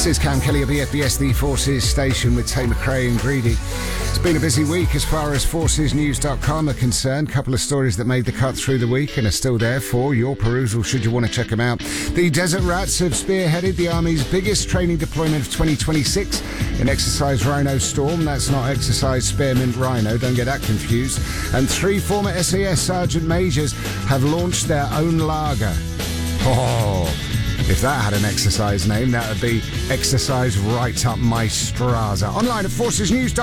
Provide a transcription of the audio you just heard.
This is Cam Kelly of the FBS The Forces station with Tay McRae and Greedy. It's been a busy week as far as forcesnews.com are concerned. Couple of stories that made the cut through the week and are still there for your perusal should you want to check them out. The Desert Rats have spearheaded the Army's biggest training deployment of 2026 in Exercise Rhino Storm. That's not Exercise Spearmint Rhino, don't get that confused. And 3 former SAS Sergeant Majors have launched their own lager. Oh, if that had an exercise name, that would be Exercise Right Up My Straza. Online at forcesnews.com.